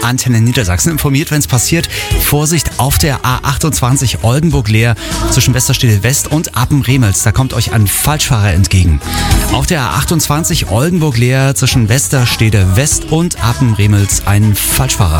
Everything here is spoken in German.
Antenne Niedersachsen informiert, wenn es passiert. Vorsicht auf der A28 Oldenburg-Leer zwischen Westerstede West und Appen-Remels. Da kommt euch ein Falschfahrer entgegen. Auf der A28 Oldenburg-Leer zwischen Westerstede West und Appen-Remels ein Falschfahrer.